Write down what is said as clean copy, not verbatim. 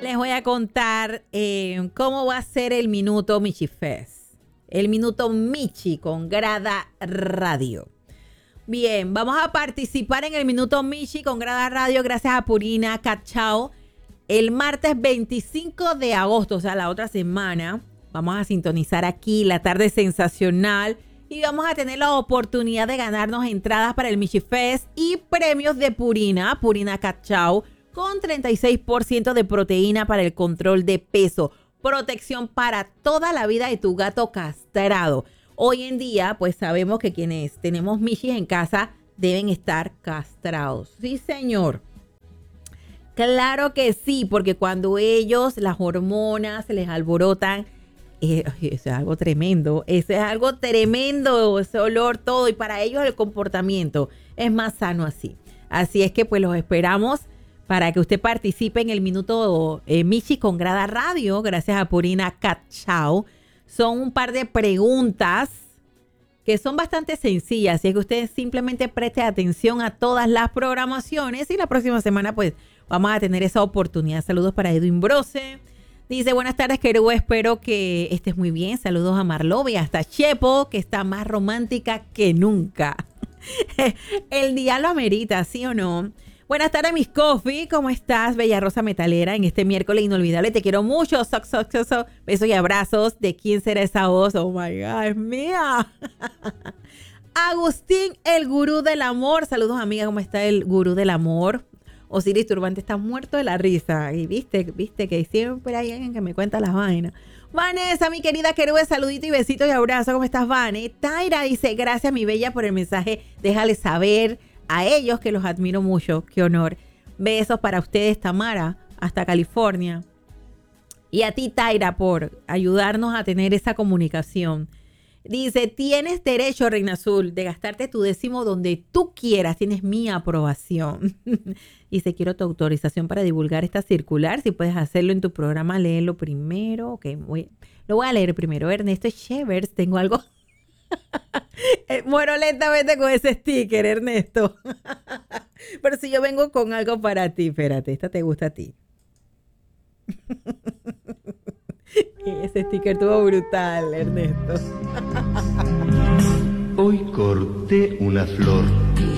les voy a contar cómo va a ser el Minuto Michi Fest. El Minuto Michi con Grada Radio. Bien, vamos a participar en el Minuto Michi con Grada Radio gracias a Purina Cachao. El martes 25 de agosto, o sea, la otra semana, vamos a sintonizar aquí la tarde sensacional y vamos a tener la oportunidad de ganarnos entradas para el Michi Fest y premios de Purina Cachao con 36% de proteína para el control de peso. Protección para toda la vida de tu gato castrado. Hoy en día, pues sabemos que quienes tenemos Michis en casa deben estar castrados. Sí, señor. Claro que sí, porque cuando ellos, las hormonas se les alborotan, eso es algo tremendo. Eso es algo tremendo, ese olor, todo. Y para ellos el comportamiento es más sano así. Así es que pues los esperamos para que usted participe en el Minuto Michi con Grada Radio, gracias a Purina Cachao. Son un par de preguntas que son bastante sencillas, así es que usted simplemente preste atención a todas las programaciones y la próxima semana pues vamos a tener esa oportunidad. Saludos para Edwin Brose. Dice, buenas tardes, Querú, espero que estés muy bien. Saludos a Marlobe y hasta Chepo, que está más romántica que nunca. El día lo amerita, ¿sí o no? Buenas tardes, Miss Coffee. ¿Cómo estás, Bella Rosa Metalera? En este miércoles inolvidable. Te quiero mucho. Besos y abrazos. ¿De quién será esa voz? Oh, my God, es mía. Agustín, el gurú del amor. Saludos, amiga. ¿Cómo está el gurú del amor? Osiris Turbante está muerto de la risa. Y viste que siempre hay alguien que me cuenta las vainas. Vanessa, mi querida Querube, saludito y besito y abrazo. ¿Cómo estás, Vane? Taira dice, gracias, mi bella, por el mensaje. Déjale saber a ellos que los admiro mucho. Qué honor. Besos para ustedes, Tamara, hasta California. Y a ti, Taira, por ayudarnos a tener esa comunicación. Dice, tienes derecho, Reina Azul, de gastarte tu décimo donde tú quieras. Tienes mi aprobación. Dice, quiero tu autorización para divulgar esta circular. Si puedes hacerlo en tu programa, léelo primero. Ok, lo voy a leer primero. Ernesto Chevers, tengo algo. Muero lentamente con ese sticker, Ernesto. Pero si yo vengo con algo para ti, espérate, esta te gusta a ti. Ese sticker estuvo brutal, Ernesto. Hoy corté una flor